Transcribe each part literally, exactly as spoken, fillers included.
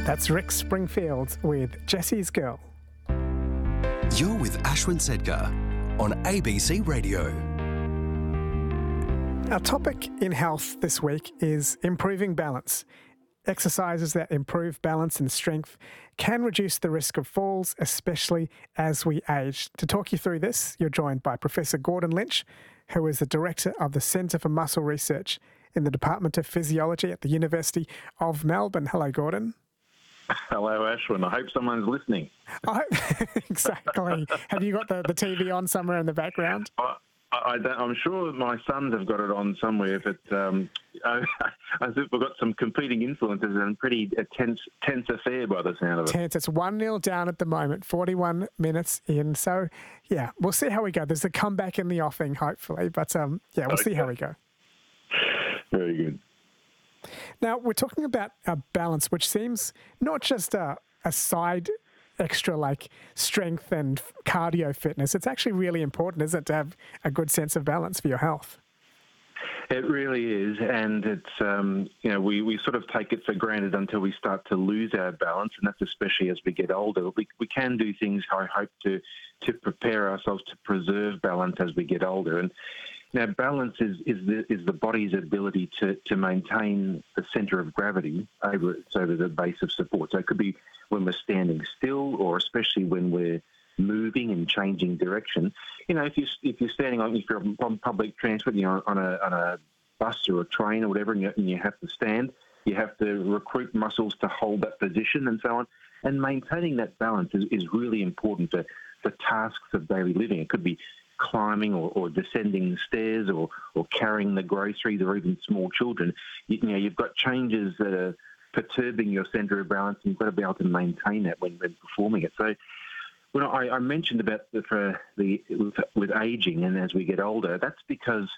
That's Rick Springfield with Jesse's Girl. You're with Ashwin Sedkar on A B C Radio. Our topic in health this week is improving balance. Exercises that improve balance and strength can reduce the risk of falls, especially as we age. To talk you through this, you're joined by Professor Gordon Lynch, who is the Director of the Centre for Muscle Research in the Department of Physiology at the University of Melbourne. Hello, Gordon. Hello, Ashwin. I hope someone's listening. I, exactly. Have you got the, the T V on somewhere in the background? I, I don't, I'm sure my sons have got it on somewhere, but um, I, I think we've got some competing influences and pretty a tense, tense affair by the sound of it. Tense. It's one nil down at the moment, forty-one minutes in. So, yeah, we'll see how we go. There's a comeback in the offing, hopefully. But, um, yeah, we'll okay. see how we go. Very good. Now, we're talking about a balance, which seems not just a, a side extra like strength and cardio fitness. It's actually really important, isn't it, to have a good sense of balance for your health? It really is, and it's um, you know we, we sort of take it for granted until we start to lose our balance, and that's especially as we get older. We we can do things, I hope, to to prepare ourselves to preserve balance as we get older. And now, balance is is the is the body's ability to to maintain the centre of gravity over over the base of support. So it could be when we're standing still, or especially when we're moving and changing direction. You know, if you if you're standing on if you're on public transport, you know, on a on a bus or a train or whatever, and you, and you have to stand, you have to recruit muscles to hold that position and so on. And maintaining that balance is, is really important for for tasks of daily living. It could be climbing or, or descending stairs or, or carrying the groceries or even small children. You, you know, you've got changes that are perturbing your centre of balance, and you've got to be able to maintain that when, when performing it. So when I, I mentioned about the, for the with, with ageing and as we get older, that's because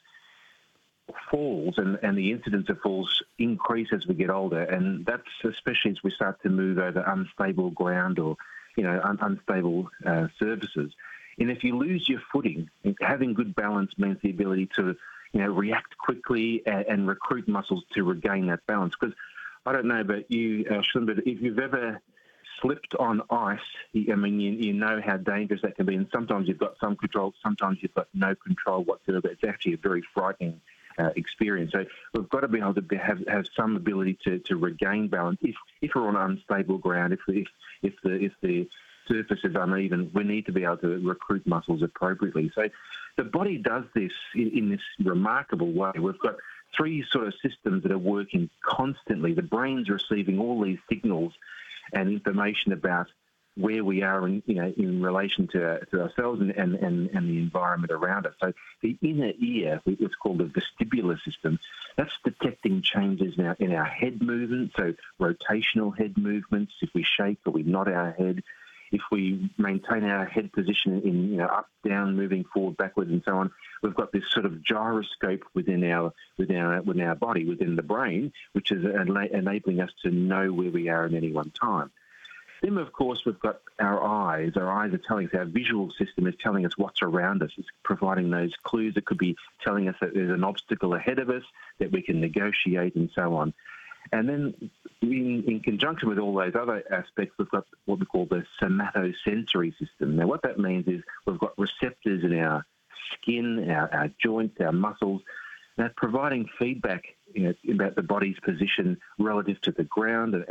falls and, and the incidence of falls increase as we get older, and that's especially as we start to move over unstable ground or, you know, un, unstable uh, surfaces. And if you lose your footing, having good balance means the ability to, you know, react quickly and, and recruit muscles to regain that balance. Because I don't know about you, uh, Shun, but if you've ever slipped on ice, I mean, you, you know how dangerous that can be. And sometimes you've got some control, sometimes you've got no control whatsoever. It's actually a very frightening uh, experience. So we've got to be able to be, have have some ability to, to regain balance. If if we're on unstable ground, if if if the if the surface is uneven, we need to be able to recruit muscles appropriately. So the body does this in, in this remarkable way. We've got three sort of systems that are working constantly. The brain's receiving all these signals and information about where we are in, you know, in relation to, to ourselves and, and, and, and the environment around us. So the inner ear, it's called the vestibular system, that's detecting changes in our, in our head movement, so rotational head movements, if we shake or we nod our head, if we maintain our head position in, you know, up, down, moving forward, backwards, and so on. We've got this sort of gyroscope within our within our within our body, within the brain, which is enabling us to know where we are at any one time. Then, of course, we've got our eyes. Our eyes are telling us, our visual system is telling us what's around us. It's providing those clues. It could be telling us that there's an obstacle ahead of us that we can negotiate and so on. And then in, in conjunction with all those other aspects, we've got what we call the somatosensory system. Now, what that means is we've got receptors in our skin, our, our joints, our muscles, that are providing feedback, you know, about the body's position relative to the ground